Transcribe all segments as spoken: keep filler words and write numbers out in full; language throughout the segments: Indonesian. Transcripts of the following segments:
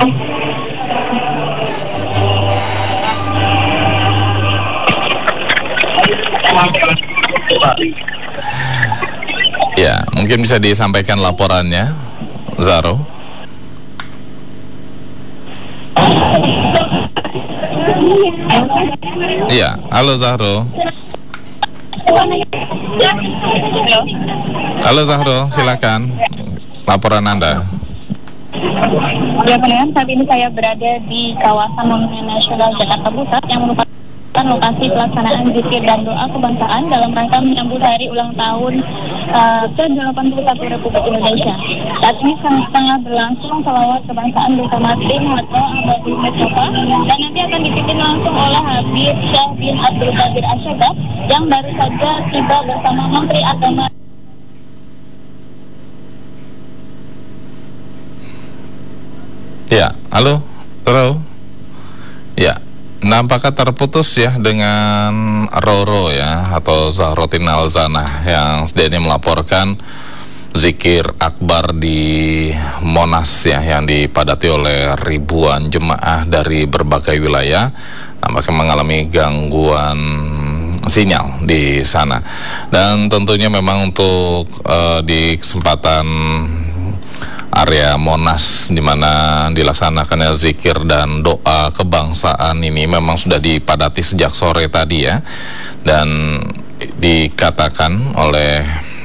Ya, mungkin bisa disampaikan laporannya, Zahro. Iya, halo Zahro. Halo Zahro, silakan laporan Anda. Ya, kemudian saat ini saya berada di kawasan Monumen Nasional Jakarta Pusat yang merupakan lokasi pelaksanaan zikir dan doa kebangsaan dalam rangka menyambut hari ulang tahun uh, ke delapan puluh satu Republik Indonesia. Saat ini tengah berlangsung salawat kebangsaan bersama tim Hato Abadi Mustafa dan nanti akan dipimpin langsung oleh Habib Syah bin Abdul Qadir Asyagab yang baru saja tiba bersama Menteri Agama. Ya, halo, halo. Ya, nampaknya terputus ya dengan Roro ya, atau Zahrotin Alzanah yang sedang melaporkan zikir akbar di Monas ya, yang dipadati oleh ribuan jemaah dari berbagai wilayah. Nampaknya mengalami gangguan sinyal di sana. Dan tentunya memang untuk uh, di kesempatan area Monas di mana dilaksanakannya zikir dan doa kebangsaan ini memang sudah dipadati sejak sore tadi ya, dan dikatakan oleh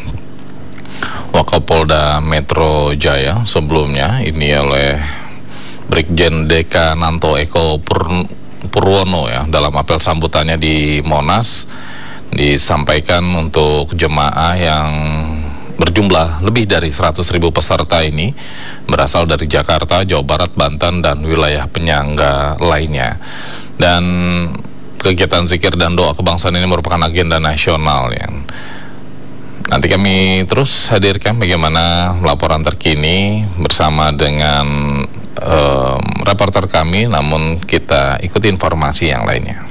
Wakapolda Metro Jaya sebelumnya ini oleh Brigjen Deka Nanto Eko Pur Purwono ya, dalam apel sambutannya di Monas disampaikan untuk jemaah yang berjumlah lebih dari seratus ribu peserta ini berasal dari Jakarta, Jawa Barat, Banten, dan wilayah penyangga lainnya. Dan kegiatan zikir dan doa kebangsaan ini merupakan agenda nasional yang nanti kami terus hadirkan bagaimana laporan terkini bersama dengan um, reporter kami, namun kita ikuti informasi yang lainnya.